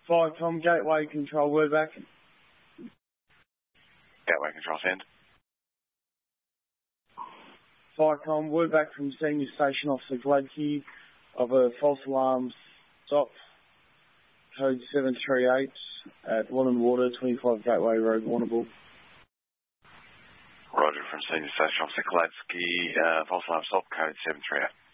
5 Tom, Gateway Control, word back. Gateway Control, send. 5 Tom, word back from Senior Station Officer Gladkey of a false alarm stop, code 738 at Wannon Water, 25 Gateway Road, Warrnambool. Roger, from Senior Station Officer Gladkey, false alarm stop, code 738.